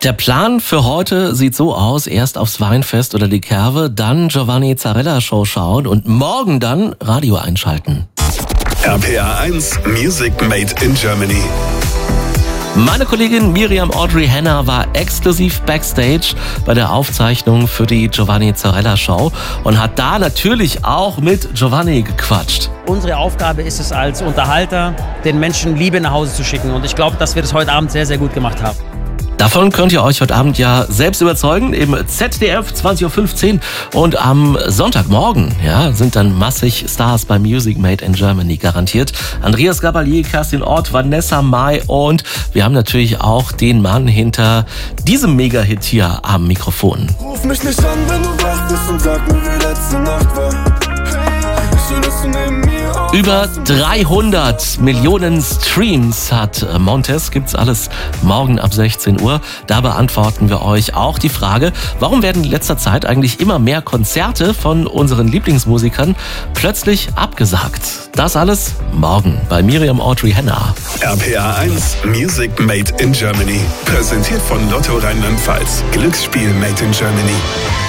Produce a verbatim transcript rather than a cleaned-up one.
Der Plan für heute sieht so aus: erst aufs Weinfest oder die Kerwe, dann Giovanni Zarella Show schauen und morgen dann Radio einschalten. R P R eins Music Made in Germany. Meine Kollegin Miriam Audrey Henner war exklusiv Backstage bei der Aufzeichnung für die Giovanni Zarella Show und hat da natürlich auch mit Giovanni gequatscht. Unsere Aufgabe ist es als Unterhalter, den Menschen Liebe nach Hause zu schicken. Und ich glaube, dass wir das heute Abend sehr, sehr gut gemacht haben. Davon könnt ihr euch heute Abend ja selbst überzeugen im Z D F zwanzig Uhr fünfzehn und am Sonntagmorgen ja, sind dann massig Stars bei Music Made in Germany garantiert. Andreas Gabalier, Kerstin Ott, Vanessa Mai und wir haben natürlich auch den Mann hinter diesem Mega-Hit hier am Mikrofon. Ruf mich nicht an, wenn du wach bist und sag mir, wie letzte Nacht war. Schön, dass du neben mir Über dreihundert Millionen Streams hat Montez, gibt's alles morgen ab sechzehn Uhr. Da beantworten wir euch auch die Frage, warum werden in letzter Zeit eigentlich immer mehr Konzerte von unseren Lieblingsmusikern plötzlich abgesagt? Das alles morgen bei Miriam Audrey Henner. R P R eins Music Made in Germany. Präsentiert von Lotto Rheinland-Pfalz. Glücksspiel Made in Germany.